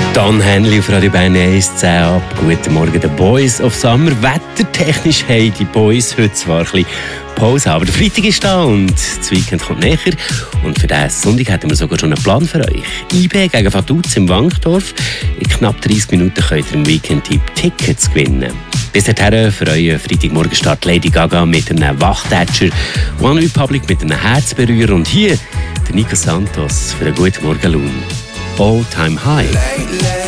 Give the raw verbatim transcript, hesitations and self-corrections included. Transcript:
Don Henley auf Radio Bern eins zehn ab. Guten Morgen, The Boys of Summer. Wettertechnisch haben die Boys heute zwar ein bisschen Pause, aber der Freitag ist da und das Weekend kommt näher. Und für diesen Sonntag hätten wir sogar schon einen Plan für euch. I B gegen Vaduz im Wankdorf. In knapp dreißig Minuten könnt ihr im Weekend-Tipp Tickets gewinnen. Bis dahin für euren Freitagmorgenstart Lady Gaga mit einem Wachtätscher, One Republic mit einem Herzberührer und hier der Nico Santos für einen guten Morgenlaune. All Time High.